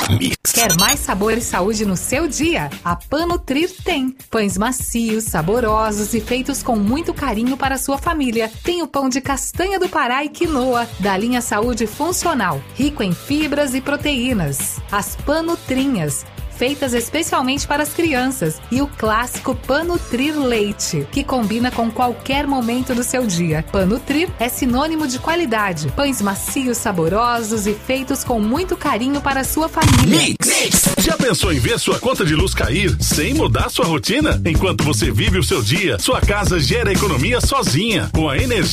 Mix. Quer mais sabor e saúde no seu dia? A Panutrir tem. Pães macios, saborosos e feitos com muito carinho para a sua família. Tem o pão de castanha do Pará e quinoa, da linha Saúde Funcional, rico em fibras e proteínas. As Panutrinhas, feitas especialmente para as crianças, e o clássico Panutrir Leite, que combina com qualquer momento do seu dia. Panutrir é sinônimo de qualidade. Pães macios, saborosos e feitos com muito carinho para a sua família. Mix. Já pensou em ver sua conta de luz cair sem mudar sua rotina? Enquanto você vive o seu dia, sua casa gera economia sozinha. Com a energia